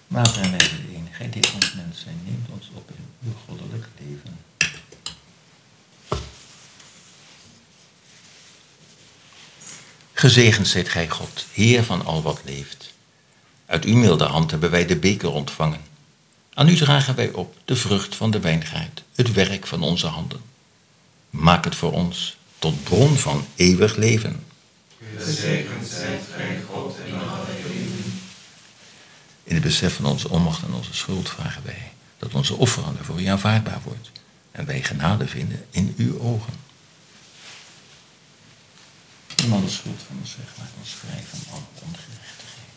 Vader en wij de een, gij die ons mens zijn, neemt ons op in uw goddelijk leven. Gezegend zijt gij God, Heer van al wat leeft. Uit uw milde hand hebben wij de beker ontvangen. Aan u dragen wij op de vrucht van de wijngaard, het werk van onze handen. Maak het voor ons tot bron van eeuwig leven. Gezegend zijt gij God in alle eeuwen. In het besef van onze onmacht en onze schuld vragen wij dat onze offerande voor u aanvaardbaar wordt en wij genade vinden in uw ogen. Neem alle schuld van ons weg, maak ons vrij van alle ongerechtigheid.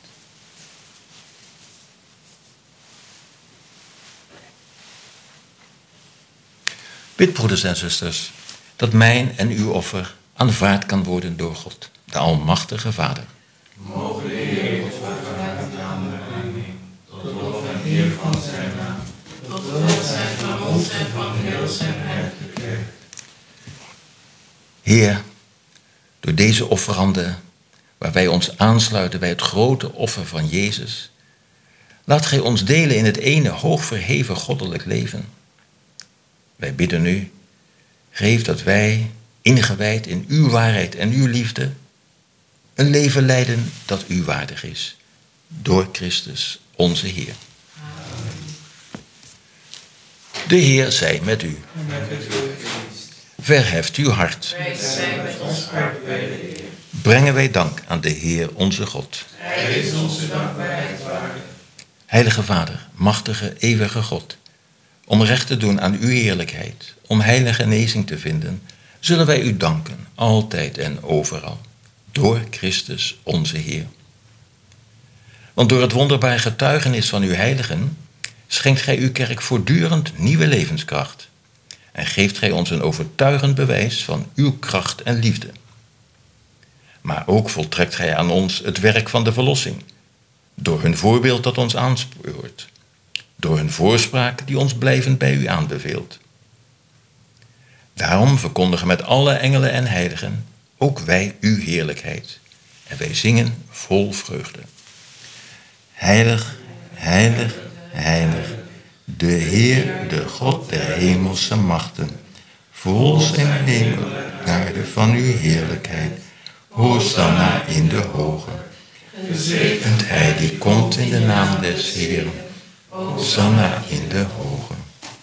Bid, broeders en zusters, dat mijn en uw offer aanvaard kan worden door God, de Almachtige Vader. Mogen de Heer ons offer aannemen, tot lof en eer van zijn naam, tot welzijn van ons en van heel zijn heilige kerk. Heer, door deze offeranden, waar wij ons aansluiten bij het grote offer van Jezus, laat gij ons delen in het ene hoogverheven goddelijk leven. Wij bidden u, geef dat wij, ingewijd in uw waarheid en uw liefde, een leven leiden dat u waardig is, door Christus onze Heer. Amen. De Heer zij met u. En met uw geest. Verheft uw hart. Wij zijn met ons hart bij de Heer. Brengen wij dank aan de Heer onze God. Hij is onze dankbaarheid waardig. Heilige Vader, machtige, eeuwige God, om recht te doen aan uw heerlijkheid, om heilige genezing te vinden, zullen wij u danken, altijd en overal, door Christus onze Heer. Want door het wonderbare getuigenis van uw heiligen, schenkt gij uw kerk voortdurend nieuwe levenskracht en geeft gij ons een overtuigend bewijs van uw kracht en liefde. Maar ook voltrekt gij aan ons het werk van de verlossing, door hun voorbeeld dat ons aanspoort, door hun voorspraak die ons blijvend bij u aanbeveelt. Daarom verkondigen met alle engelen en heiligen ook wij uw heerlijkheid, en wij zingen vol vreugde. Heilig, heilig, heilig, de Heer, de God der hemelse machten, vol zijn hemel en aarde van uw heerlijkheid. Hosanna in de hoge. Gezegend hij die komt in de naam des Heeren. Hosanna in de hoge.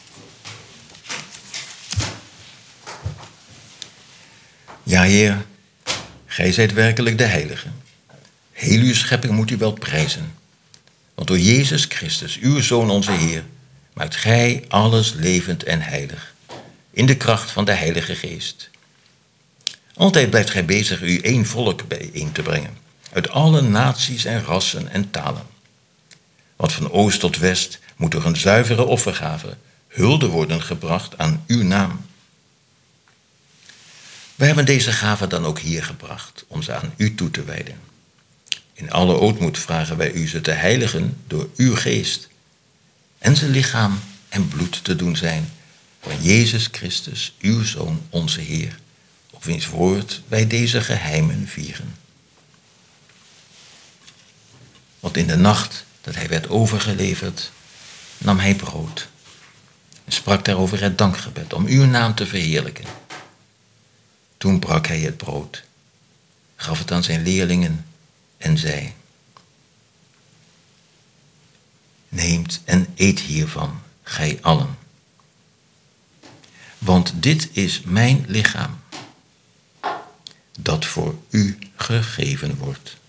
Ja, Heer, gij zijt werkelijk de Heilige. Heel uw schepping moet u wel prijzen. Want door Jezus Christus, uw Zoon onze Heer, maakt gij alles levend en heilig, in de kracht van de Heilige Geest. Altijd blijft gij bezig u één volk bijeen te brengen, uit alle naties en rassen en talen. Want van oost tot west moet door een zuivere offergave hulde worden gebracht aan uw naam. We hebben deze gave dan ook hier gebracht, om ze aan u toe te wijden. In alle ootmoed vragen wij u ze te heiligen door uw geest, en ze lichaam en bloed te doen zijn van Jezus Christus, uw Zoon, onze Heer, op wiens woord wij deze geheimen vieren. Want in de nacht dat hij werd overgeleverd, nam hij brood en sprak daarover het dankgebed om uw naam te verheerlijken. Toen brak hij het brood, gaf het aan zijn leerlingen en zei: neemt en eet hiervan, gij allen. Want dit is mijn lichaam, dat voor u gegeven wordt.